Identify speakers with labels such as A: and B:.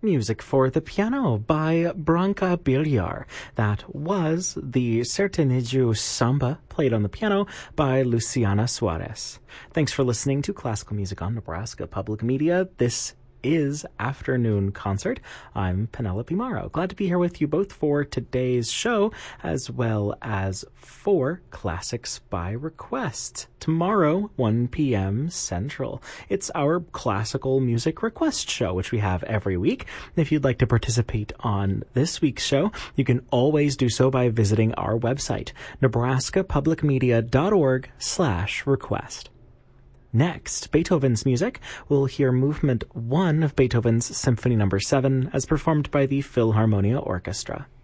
A: Music for the Piano by Branca Biliar. That was the Sertanejo Samba, played on the piano by Luciana Suarez. Thanks for listening to Classical Music on Nebraska Public Media. This is Afternoon Concert. I'm Penelope Morrow. Glad to be here with you both for today's show, as well as for Classics by Request. Tomorrow, 1 p.m. Central. It's our classical music request show, which we have every week. If you'd like to participate on this week's show, you can always do so by visiting our website, nebraskapublicmedia.org/request. Next, Beethoven's music. We'll hear Movement 1 of Beethoven's Symphony No. 7 as performed by the Philharmonia Orchestra.